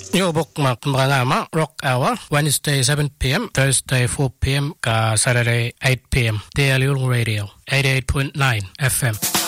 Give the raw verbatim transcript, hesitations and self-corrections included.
Yo bookmark mga Rock Hour, Wednesday seven p.m, Thursday four p.m, ka Saturday eight p.m. Daily Radio, eighty-eight point nine F M.